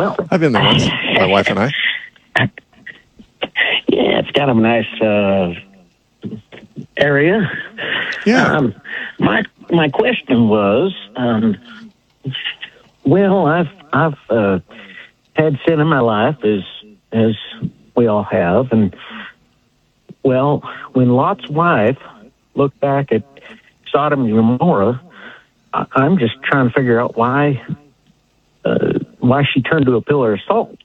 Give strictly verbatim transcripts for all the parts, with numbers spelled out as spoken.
Well, I've been there once, my wife and I. Yeah, it's kind of a nice uh, area. Yeah. Um, my my question was, um, well, I've I've uh, had sin in my life, as as we all have, and well, when Lot's wife looked back at Sodom and Gomorrah, I, I'm just trying to figure out why uh, why she turned to a pillar of salt.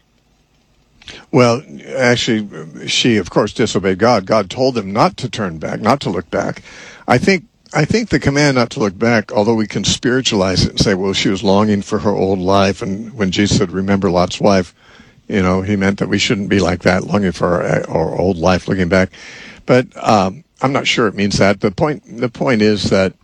Well, actually, she, of course, disobeyed God. God told them not to turn back, not to look back. I think I think the command not to look back, although we can spiritualize it and say, well, she was longing for her old life, and when Jesus said, remember Lot's wife, you know, he meant that we shouldn't be like that, longing for our, our old life, looking back. But um, I'm not sure it means that. The point, the point is that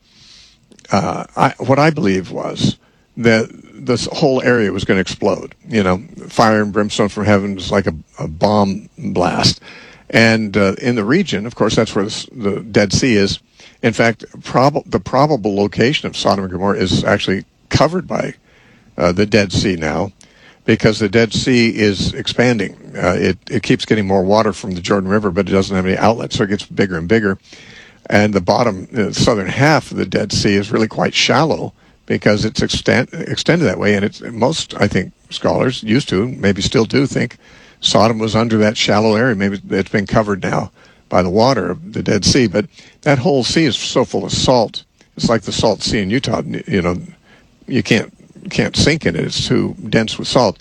uh, I, what I believe was that this whole area was going to explode. You know, fire and brimstone from heaven was like a, a bomb blast. And uh, in the region, of course, that's where the, the Dead Sea is. In fact, prob- the probable location of Sodom and Gomorrah is actually covered by uh, the Dead Sea now, because the Dead Sea is expanding. Uh, it, it keeps getting more water from the Jordan River, but it doesn't have any outlets, so it gets bigger and bigger. And the bottom, the southern half of the Dead Sea is really quite shallow because it's extend, extended that way. And it's most, I think, scholars used to, maybe still do, think Sodom was under that shallow area. Maybe it's been covered now by the water of the Dead Sea. But that whole sea is so full of salt. It's like the salt sea in Utah. You know, you can't can't sink in it. It's too dense with salt.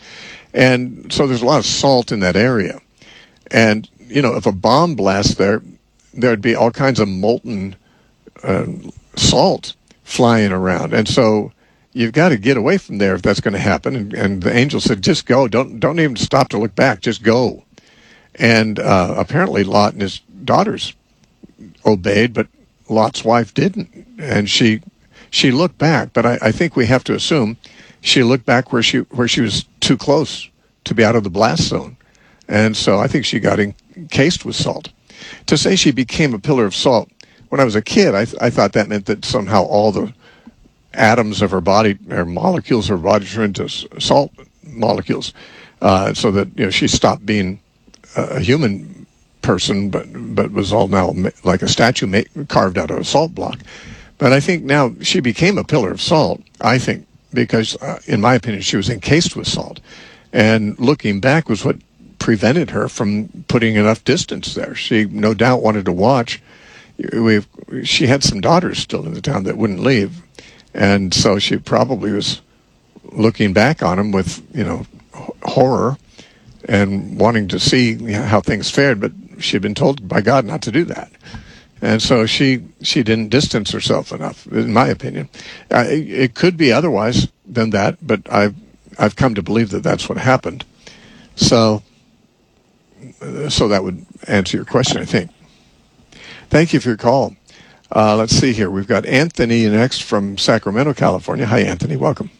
And so there's a lot of salt in that area. And, you know, if a bomb blasts there, there'd be all kinds of molten uh, salt flying around. And so you've got to get away from there if that's going to happen. And, and the angel said, just go. Don't don't even stop to look back. Just go. And uh, apparently Lot and his daughters obeyed, but Lot's wife didn't. And she she looked back. But I, I think we have to assume she looked back where she where she was too close to be out of the blast zone. And so I think she got encased with salt. To say she became a pillar of salt, when I was a kid, I, th- I thought that meant that somehow all the atoms of her body, or molecules of her body, turned into salt molecules, uh, so that, you know, she stopped being a, a human person, but but was all now ma- like a statue ma- carved out of a salt block. But I think now she became a pillar of salt, I think, because, uh, in my opinion, she was encased with salt. And looking back was what prevented her from putting enough distance there. She no doubt wanted to watch. We've, she had some daughters still in the town that wouldn't leave. And so she probably was looking back on them with, you know, horror and wanting to see, you know, how things fared. But she'd been told by God not to do that. And so she she didn't distance herself enough, in my opinion. Uh, it, it could be otherwise than that, but I've, I've come to believe that that's what happened. So... So that would answer your question, I think. Thank you for your call. Uh, let's see here. We've got Anthony next from Sacramento, California. Hi, Anthony. Welcome.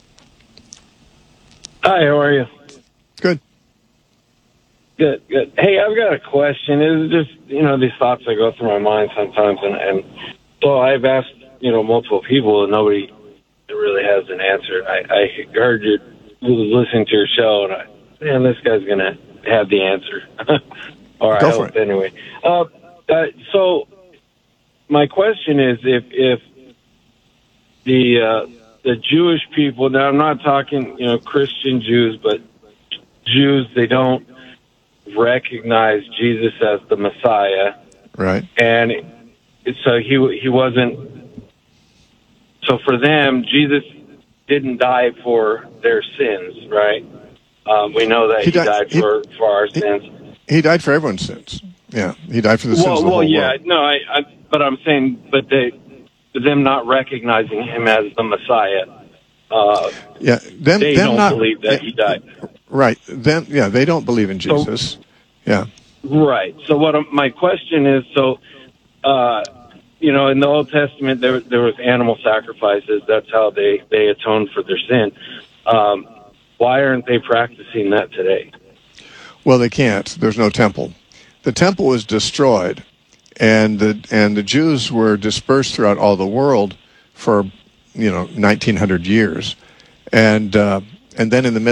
Hi, how are you? Good. Good, good. Hey, I've got a question. It's just, you know, these thoughts that go through my mind sometimes. And, and so I've asked, you know, multiple people, and nobody really has an answer. I, I heard you listening to your show, and I, man, this guy's going to have the answer. Or Go I for hope it. anyway. Uh, uh, so my question is, if if the uh, the Jewish people, now I'm not talking, you know, Christian Jews, but Jews, they don't recognize Jesus as the Messiah, Right. and so he he wasn't. So for them, Jesus didn't die for their sins, right? Um, we know that he, He died, died- he- for, for our he- sins. He died for everyone's sins. Yeah, he died for the sins Well, of the well, whole yeah, world. no, I, I, but I'm saying, but they, them not recognizing him as the Messiah, uh, Yeah, them, they them don't not, believe that he died. Right. Them, yeah, they don't believe in Jesus. Yeah. Right. So what I'm, my question is, so, uh, you know, in the Old Testament, there there was animal sacrifices. That's how they, they atoned for their sin. Um, why aren't they practicing that today? Well, they can't. There's no temple. The temple was destroyed, and the and the Jews were dispersed throughout all the world for, you know, nineteen hundred years, and uh, and then in the